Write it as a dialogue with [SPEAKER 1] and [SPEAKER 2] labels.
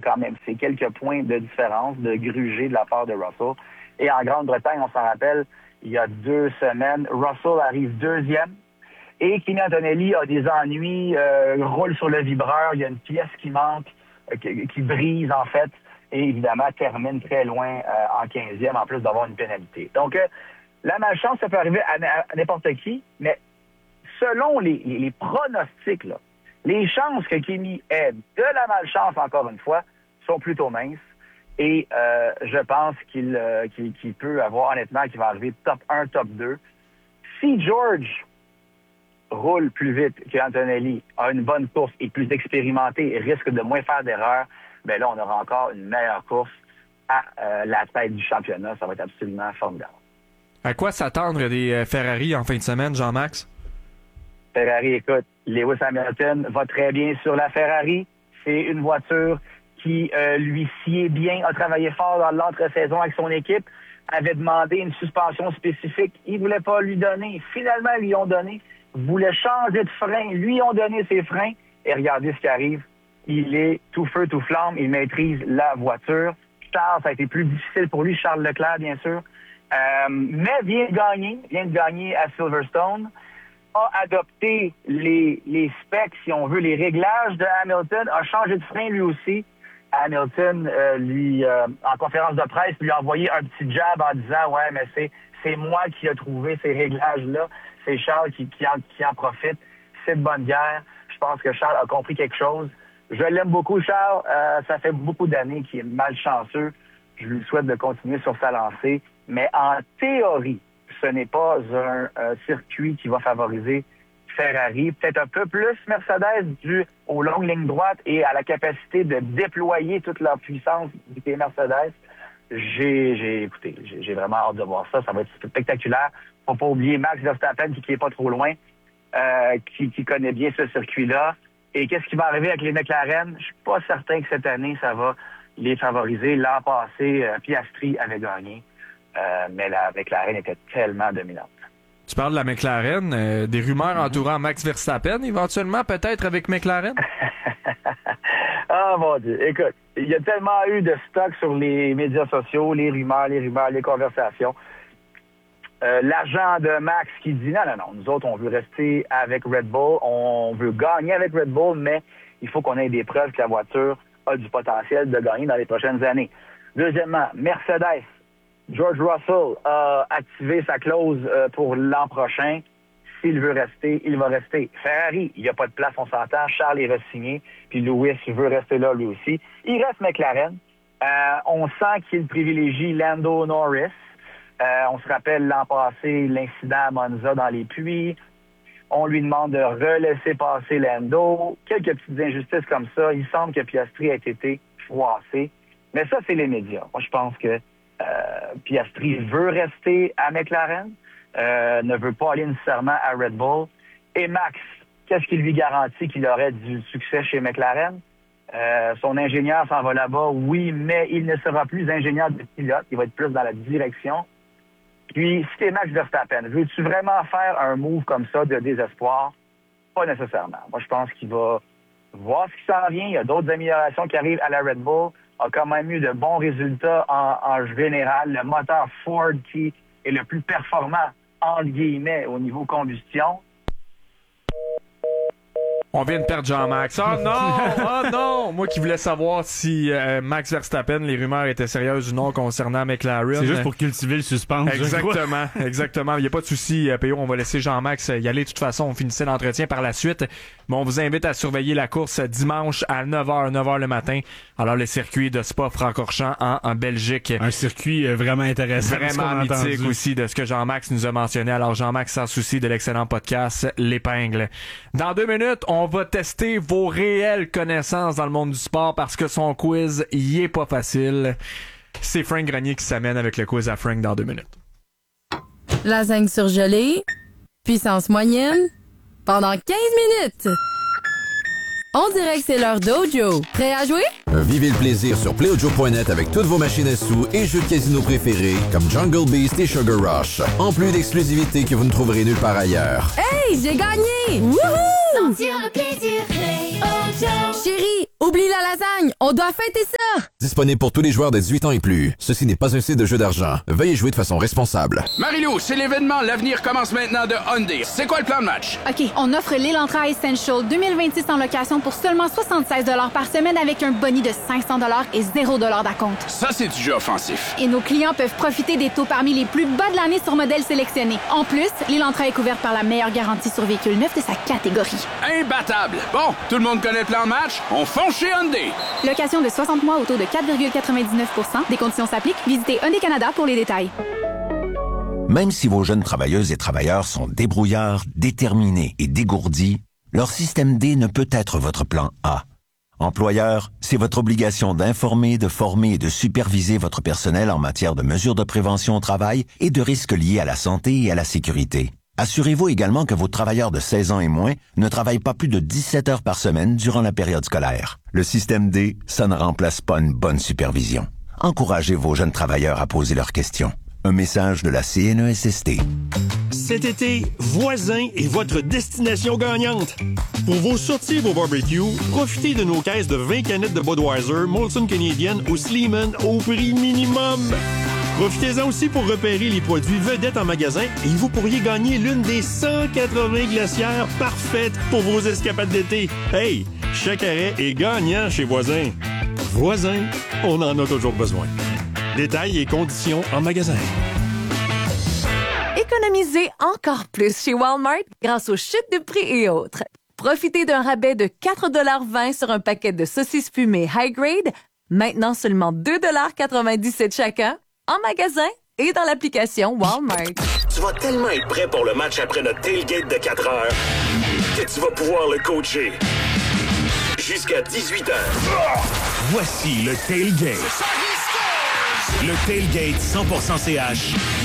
[SPEAKER 1] quand même, c'est quelques points de différence de gruger de la part de Russell. Et en Grande-Bretagne, on s'en rappelle, il y a 2 semaines, Russell arrive 2e. Et Kimi Antonelli a des ennuis, roule sur le vibreur, il y a une pièce qui manque, qui brise en fait, et évidemment termine très loin en 15e, en plus d'avoir une pénalité. Donc, la malchance, ça peut arriver à n'importe qui, mais selon les pronostics, là, les chances que Kimi ait de la malchance, encore une fois, sont plutôt minces. Et je pense qu'il peut avoir, honnêtement, qu'il va arriver top 1, top 2. Si George roule plus vite qu'Antonelli, a une bonne course, est plus expérimenté et risque de moins faire d'erreurs, bien là, on aura encore une meilleure course à la tête du championnat. Ça va être absolument formidable.
[SPEAKER 2] À quoi s'attendre des Ferrari en fin de semaine, Jean-Max?
[SPEAKER 1] Ferrari, écoute, Lewis Hamilton va très bien sur la Ferrari. C'est une voiture qui lui sied bien, a travaillé fort dans l'entre-saison avec son équipe, avait demandé une suspension spécifique. Ils ne voulaient pas lui donner. Finalement, ils lui ont donné. Voulait changer de frein, lui ont donné ses freins, et regardez ce qui arrive. Il est tout feu, tout flamme, il maîtrise la voiture. Charles, ça a été plus difficile pour lui, Charles Leclerc, bien sûr, mais vient de gagner à Silverstone, a adopté les specs, si on veut, les réglages de Hamilton, a changé de frein lui aussi. Hamilton, en conférence de presse, lui a envoyé un petit jab en disant « Ouais, mais c'est moi qui ai trouvé ces réglages-là. » C'est Charles qui en profite. C'est de bonne guerre. Je pense que Charles a compris quelque chose. Je l'aime beaucoup, Charles. Ça fait beaucoup d'années qu'il est malchanceux. Je lui souhaite de continuer sur sa lancée. Mais en théorie, ce n'est pas un circuit qui va favoriser Ferrari. Peut-être un peu plus Mercedes dû aux longues lignes droites et à la capacité de déployer toute leur puissance des Mercedes. J'ai vraiment hâte de voir ça. Ça va être spectaculaire. Faut pas oublier Max Verstappen qui est pas trop loin, qui connaît bien ce circuit-là. Et qu'est-ce qui va arriver avec les McLaren? Je suis pas certain que cette année, ça va les favoriser. L'an passé, Piastri avait gagné, mais la McLaren était tellement dominante.
[SPEAKER 2] Tu parles de la McLaren, des rumeurs entourant Max Verstappen, éventuellement, peut-être avec McLaren?
[SPEAKER 1] Ah, mon Dieu. Écoute, il y a tellement eu de stock sur les médias sociaux, les rumeurs, les conversations. L'agent de Max qui dit non, nous autres, on veut rester avec Red Bull, on veut gagner avec Red Bull, mais il faut qu'on ait des preuves que la voiture a du potentiel de gagner dans les prochaines années. Deuxièmement, Mercedes. George Russell a activé sa clause pour l'an prochain. S'il veut rester, il va rester. Ferrari, il n'y a pas de place, on s'entend. Charles est re-signé, puis Lewis veut rester là lui aussi. Il reste McLaren. On sent qu'il privilégie Lando Norris. On se rappelle l'an passé, l'incident à Monza dans les puits. On lui demande de relaisser passer Lando. Quelques petites injustices comme ça. Il semble que Piastri ait été froissé. Mais ça, c'est les médias. Moi, je pense que Piastri veut rester à McLaren, ne veut pas aller nécessairement à Red Bull. Et Max, qu'est-ce qui lui garantit qu'il aurait du succès chez McLaren? Son ingénieur s'en va là-bas, oui, mais il ne sera plus ingénieur de pilote. Il va être plus dans la direction. Puis, si t'es Max Verstappen, veux-tu vraiment faire un move comme ça de désespoir? Pas nécessairement. Moi, je pense qu'il va voir ce qui s'en vient. Il y a d'autres améliorations qui arrivent à la Red Bull. A quand même eu de bons résultats en général. Le moteur Ford qui est le plus performant, entre guillemets, au niveau combustion.
[SPEAKER 2] On vient de perdre Jean-Max. Oh non! Oh non! Moi qui voulais savoir si Max Verstappen, les rumeurs étaient sérieuses ou non concernant McLaren.
[SPEAKER 3] C'est juste pour cultiver le suspense.
[SPEAKER 2] Exactement. Il n'y a pas de souci, PO. On va laisser Jean-Max y aller. De toute façon, on finissait l'entretien par la suite. Mais on vous invite à surveiller la course dimanche à 9h le matin. Alors, le circuit de Spa-Francorchamps en Belgique.
[SPEAKER 3] Un circuit vraiment intéressant.
[SPEAKER 2] Vraiment mythique aussi de ce que Jean-Max nous a mentionné. Alors, Jean-Max, sans souci de l'excellent podcast L'Épingle. Dans 2 minutes, on va tester vos réelles connaissances dans le monde du sport parce que son quiz y est pas facile. C'est Frank Grenier qui s'amène avec le quiz à Frank dans 2 minutes.
[SPEAKER 4] Lasagne surgelée, puissance moyenne, pendant 15 minutes. On dirait que c'est l'heure Dojo. Prêt à jouer?
[SPEAKER 5] Vivez le plaisir sur PlayOjo.net avec toutes vos machines à sous et jeux de casino préférés comme Jungle Beast et Sugar Rush. En plus d'exclusivités que vous ne trouverez nulle part ailleurs.
[SPEAKER 4] Hey, j'ai gagné! Wouhou!
[SPEAKER 6] Sentir le plaisir, PlayOjo.
[SPEAKER 4] Chérie, Oublie la lasagne, on doit fêter ça!
[SPEAKER 5] Disponible pour tous les joueurs de 18 ans et plus. Ceci n'est pas un site de jeu d'argent. Veuillez jouer de façon responsable.
[SPEAKER 6] Marie-Lou, c'est l'événement L'avenir commence maintenant de Hyundai. C'est quoi le plan de match?
[SPEAKER 7] OK, on offre l'Elantra Essential 2026 en location pour seulement 76 $ par semaine avec un boni de 500 $ et 0 $ d'acompte.
[SPEAKER 6] Ça, c'est du jeu offensif.
[SPEAKER 7] Et nos clients peuvent profiter des taux parmi les plus bas de l'année sur modèles sélectionnés. En plus, l'Elantra est couverte par la meilleure garantie sur véhicule neuf de sa catégorie.
[SPEAKER 6] Imbattable! Bon, tout le monde connaît le plan de match? On fonce chez Hyundai!
[SPEAKER 7] Location de 60 mois au taux de 4,99 %. Des conditions s'appliquent. Visitez Hyundai Canada pour les détails.
[SPEAKER 8] Même si vos jeunes travailleuses et travailleurs sont débrouillards, déterminés et dégourdis, leur système D ne peut être votre plan A. Employeur, c'est votre obligation d'informer, de former et de superviser votre personnel en matière de mesures de prévention au travail et de risques liés à la santé et à la sécurité. Assurez-vous également que vos travailleurs de 16 ans et moins ne travaillent pas plus de 17 heures par semaine durant la période scolaire. Le système D, ça ne remplace pas une bonne supervision. Encouragez vos jeunes travailleurs à poser leurs questions. Un message de la CNESST.
[SPEAKER 9] Cet été, Voisin est votre destination gagnante. Pour vos sorties et vos barbecues, profitez de nos caisses de 20 canettes de Budweiser, Molson Canadian ou Sleeman au prix minimum. Profitez-en aussi pour repérer les produits vedettes en magasin et vous pourriez gagner l'une des 180 glacières parfaites pour vos escapades d'été. Hey, chaque arrêt est gagnant chez Voisin. Voisin, on en a toujours besoin. Détails et conditions en magasin.
[SPEAKER 10] Économisez encore plus chez Walmart grâce aux chutes de prix et autres. Profitez d'un rabais de 4,20 $ sur un paquet de saucisses fumées High Grade, maintenant seulement 2,97 $ chacun, en magasin et dans l'application Walmart.
[SPEAKER 11] Tu vas tellement être prêt pour le match après notre tailgate de 4 heures que tu vas pouvoir le coacher jusqu'à 18 heures.
[SPEAKER 12] Voici le tailgate. Le tailgate 100% CH